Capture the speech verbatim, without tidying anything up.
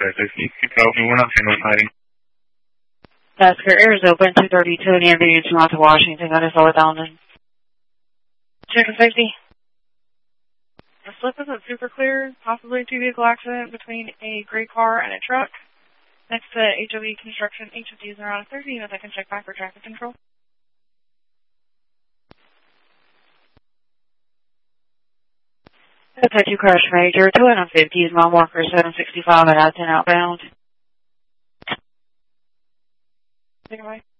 fifty. Keep it open. We're not seeing no sighting. Oscar Air is open, two thirty-two, and Avenue Toronto, Washington. That is all down in. Chicken safety. The slip isn't super clear. Possibly a two-vehicle accident between a gray car and a truck. Next to H O E Construction, H O E is around thirty, and I can check back for traffic control. That's a two crash major, two hundred fifty is mile marker seven sixty-five at I ten outbound. Take it away.